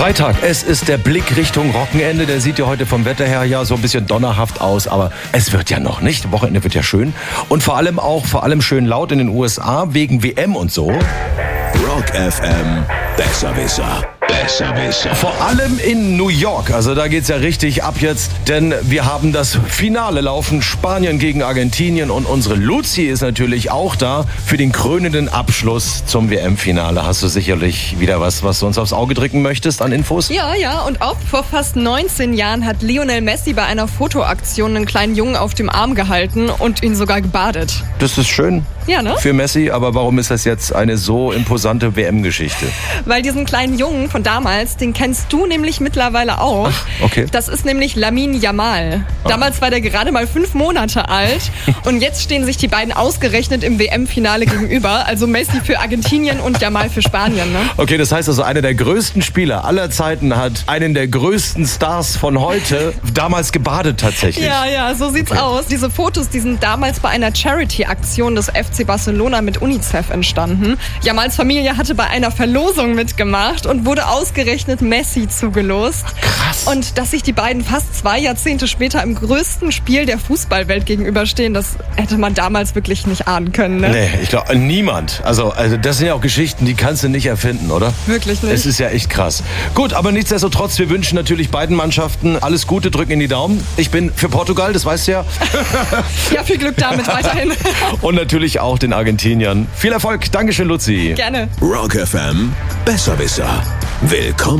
Freitag, es ist der Blick Richtung Wochenende. Der sieht ja heute vom Wetter her ja so ein bisschen donnerhaft aus, aber es wird ja noch nicht. Wochenende wird ja schön. Und vor allem schön laut in den USA wegen WM und so. Rock FM, Besserwisser. Vor allem in New York, also da geht's ja richtig ab jetzt, denn wir haben das Finale laufen, Spanien gegen Argentinien, und unsere Luzi ist natürlich auch da für den krönenden Abschluss zum WM-Finale. Hast du sicherlich wieder was du uns aufs Auge drücken möchtest an Infos? Ja, und auch vor fast 19 Jahren hat Lionel Messi bei einer Fotoaktion einen kleinen Jungen auf dem Arm gehalten und ihn sogar gebadet. Das ist schön. Ja, ne? Für Messi, aber warum ist das jetzt eine so imposante WM-Geschichte? Weil diesen kleinen Jungen von damals, den kennst du nämlich mittlerweile auch. Ach, okay. Das ist nämlich Lamine Yamal. Damals war der gerade mal 5 Monate alt und jetzt stehen sich die beiden ausgerechnet im WM-Finale gegenüber. Also Messi für Argentinien und Yamal für Spanien, ne? Okay, das heißt also, einer der größten Spieler aller Zeiten hat einen der größten Stars von heute damals gebadet tatsächlich. Ja, so sieht's aus. Diese Fotos, die sind damals bei einer Charity-Aktion des FC Barcelona mit UNICEF entstanden. Yamals Familie hatte bei einer Verlosung mitgemacht und wurde ausgerechnet Messi zugelost. Krass. Und dass sich die beiden fast 2 Jahrzehnte später im größten Spiel der Fußballwelt gegenüberstehen, das hätte man damals wirklich nicht ahnen können, ne? Nee, ich glaube, niemand. Also das sind ja auch Geschichten, die kannst du nicht erfinden, oder? Wirklich nicht. Es ist ja echt krass. Gut, aber nichtsdestotrotz, wir wünschen natürlich beiden Mannschaften alles Gute, drücken in die Daumen. Ich bin für Portugal, das weißt du ja. Ja, viel Glück damit weiterhin. Und natürlich auch den Argentiniern. Viel Erfolg. Dankeschön, Luzi. Gerne. Rock FM, Besserwisser. Willkommen